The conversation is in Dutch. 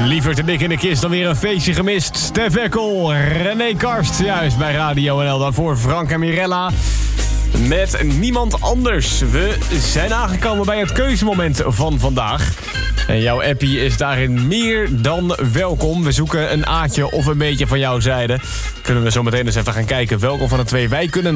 Liever te dik in de kist dan weer een feestje gemist. Stef Eckel, René Karst, juist bij Radio NL. Daarvoor Frank en Mirella met niemand anders. We zijn aangekomen bij het keuzemoment van vandaag. En jouw appie is daarin meer dan welkom. We zoeken een A'tje of een beetje van jouw zijde. Kunnen we zo meteen eens even gaan kijken welke van de twee wij kunnen